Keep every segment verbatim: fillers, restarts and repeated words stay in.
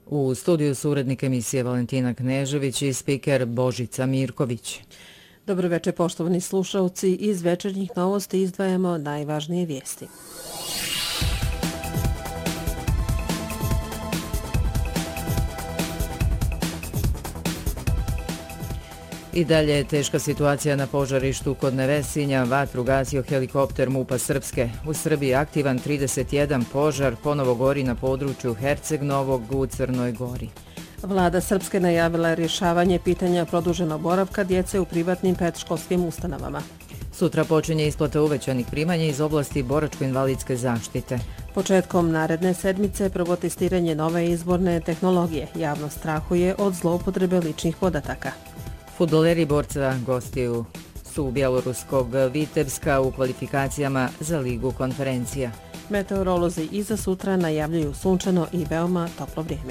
U studiju su urednik emisije Valentina Knežević i spiker Božica Mirković. Dobro večer, poštovani slušalci. Iz večernjih novosti izdvajamo najvažnije vijesti. I dalje je teška situacija na požarištu kod Nevesinja. Vatru gasio helikopter MUP-a Srpske. U Srbiji aktivan trideset jedan požar, ponovo gori na području Herceg Novog u Crnoj Gori. Vlada Srpske najavila je rješavanje pitanja produženog boravka djece u privatnim predškolskim ustanovama. Sutra počinje isplata uvećanih primanja iz oblasti boračko-invalidske zaštite. Početkom naredne sedmice prvo testiranje nove izborne tehnologije. Javnost strahuje od zloupotrebe ličnih podataka. Fudbaleri borca gostiju su bjeloruskog Vitebska u kvalifikacijama za Ligu konferencija. Meteorolozi i za sutra najavljuju sunčano i veoma toplo vrijeme.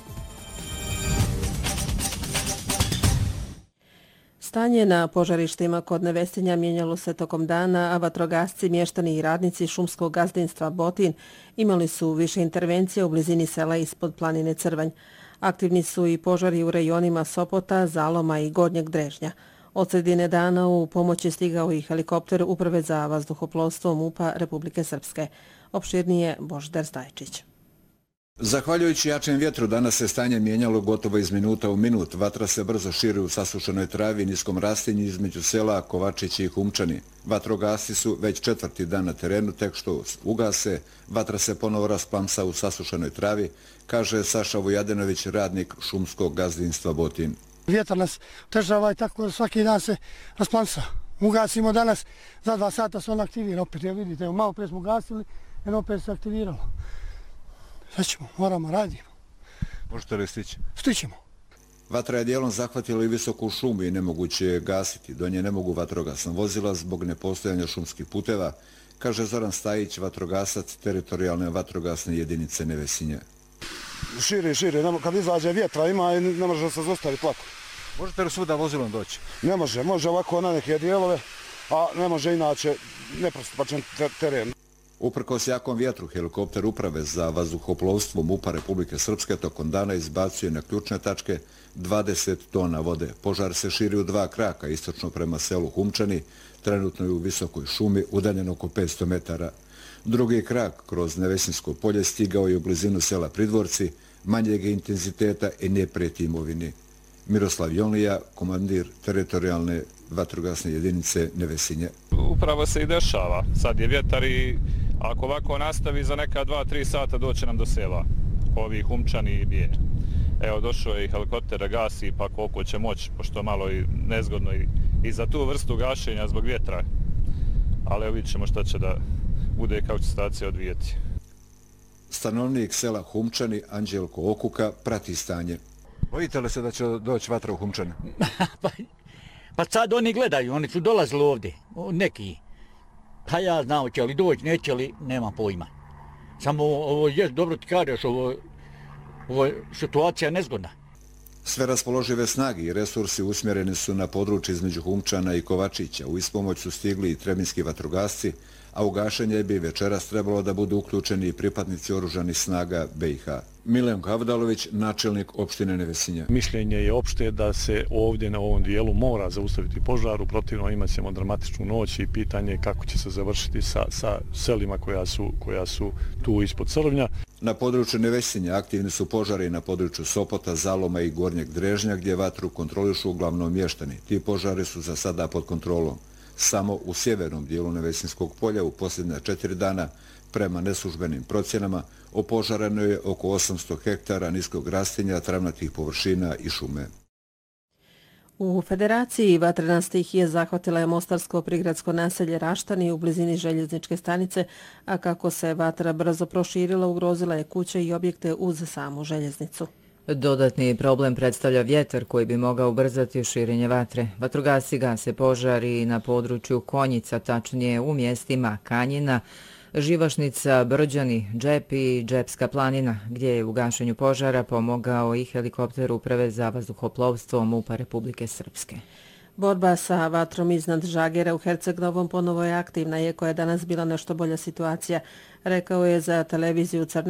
Stanje na požarištima kod Nevesinja mijenjalo se tokom dana, a vatrogasci, mještani i radnici šumskog gazdinstva Botin imali su više intervencija u blizini sela ispod planine Crvanj. Aktivni su i požari u rejonima Sopota, Zaloma i Gornjeg Drežnja. Od sredine dana u pomoć je stigao i helikopter Uprave za vazduhoplovstvo MUP-a Republike Srpske. Opširnije Božidar Stajčić. Zahvaljujući jačem vjetru, danas se stanje mijenjalo gotovo iz minuta u minut. Vatra se brzo širi u sasušenoj travi i niskom rastinji između sela Kovačići i Humčani. Vatrogasci su već četvrti dan na terenu, tek što ugase, vatra se ponovo rasplamsa u sasušenoj travi, kaže Saša Vujadinović, radnik šumskog gazdinstva Botin. Vjetar nas težava i tako svaki dan se rasplamsa. Ugasimo danas, za dva sata se on aktivira opet. Evo vidite, evo, malo prije smo ugasili, jer opet se aktiviralo. Sve ćemo, moramo, radimo. Možete li stići? Stićemo. Vatra je dijelom zahvatila i visoku šumu i nemoguće je gasiti. Do nje ne mogu vatrogasna vozila zbog nepostojanja šumskih puteva, kaže Zoran Stajić, vatrogasac teritorijalne vatrogasne jedinice Nevesinje. Šire, šire, kad izađe vjetra ima i ne može se zostaviti lako. Možete li svuda vozilom doći? Ne može, može ovako na neke dijelove, a ne može inače nepristupačan teren. Uprkos jakom vjetru, helikopter Uprave za vazduhoplovstvo MUP-a Republike Srpske tokom dana izbacuje na ključne tačke dvadeset tona vode. Požar se širi u dva kraka, istočno prema selu Humčani, trenutno je u visokoj šumi, udaljen oko petsto metara. Drugi krak kroz Nevesinsko polje stigao je u blizinu sela Pridvorci, manjeg intenziteta i ne prijeti imovini. Miroslav Jonlija, komandir teritorijalne vatrogasne jedinice Nevesinje. Upravo se i dešava. Sad je vjetar i ako ovako nastavi za neka dva tri sata doće nam do sela. Ovi Humčani i Bijenj. Evo došao je i helikopter da gasi pa koliko će moći, pošto malo i nezgodno i, i za tu vrstu gašenja zbog vjetra. Ali evo vidit ćemo šta će da bude i kako će situacija odvijeti. Stanovnik sela Humčani Anđelko Okuka prati stanje. Bojite li se da će doći vatra u Humčani? pa, pa sad oni gledaju, oni su dolazili ovdje, neki. Pa ja znao će li doći, neće li, nema pojma. Samo ovo je dobro ti kažeš, ovo, ovo je situacija nezgodna. Sve raspoložive snage i resursi usmjereni su na područje između Humčana i Kovačića. U ispomoć su stigli i trebinski vatrogasci, a u gašenje bi večeras trebalo da budu uključeni i pripadnici oružanih snaga be i ha. Milenko Avdalović, načelnik opštine Nevesinja. Mišljenje je opšte da se ovdje na ovom dijelu mora zaustaviti požar, u protivno imat ćemo dramatičnu noć i pitanje kako će se završiti sa, sa selima koja su, koja su tu ispod Crvnja. Na području Nevesinja aktivni su požari na području Sopota, Zaloma i Gornjeg Drežnja gdje vatru kontrolišu uglavnom mještani. Ti požari su za sada pod kontrolom. Samo u sjevernom dijelu Nevesinskog polja u posljednja četiri dana, prema neslužbenim procjenama, opožareno je oko osamsto hektara niskog rastinja, travnatih površina i šume. U Federaciji vatrena stihija zahvatila je mostarsko prigradsko naselje Raštani u blizini željezničke stanice, a kako se vatra brzo proširila, ugrozila je kuće i objekte uz samu željeznicu. Dodatni problem predstavlja vjetar koji bi mogao ubrzati širenje vatre. Vatrogasci gase požari na području Konjica, tačnije u mjestima Kanjina, Živašnica, Brđani, Džep i Džepska planina, gdje je u gašenju požara pomogao i helikopter Uprave za vazduhoplovstvo MUP-a Republike Srpske. Borba sa vatrom iznad Žagera u Herceg Novom ponovo je aktivna, iako je danas bila nešto bolja situacija, rekao je za televiziju Crne